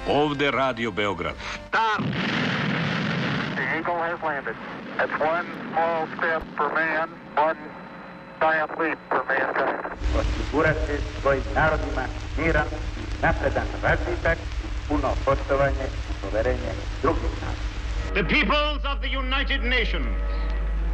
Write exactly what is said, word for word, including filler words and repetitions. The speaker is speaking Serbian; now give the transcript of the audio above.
Ovde Radio Beograd. Stop! The Eagle has landed. That's one small step for man, one giant leap for mankind. Osigurati svojim narodima miran, napredan razvitak, puno poštovanje i poverenje drugih naroda. The peoples of the United Nations